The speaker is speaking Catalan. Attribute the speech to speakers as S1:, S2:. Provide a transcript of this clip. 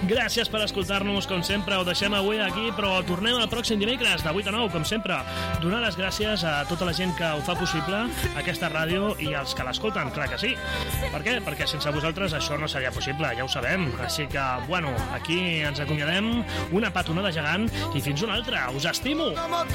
S1: Gràcies per escoltar-nos, com sempre. Ho deixem avui aquí, però tornem el pròxim dimecres de 8 a 9, com sempre. Donar les gràcies a tota la gent que ho fa possible, aquesta ràdio, i als que l'escolten, clar que sí. Per què? Perquè sense vosaltres això no seria possible, ja ho sabem. Així que, bueno, aquí ens acomiadem. Una petonada gegant i fins una altra. Us estimo!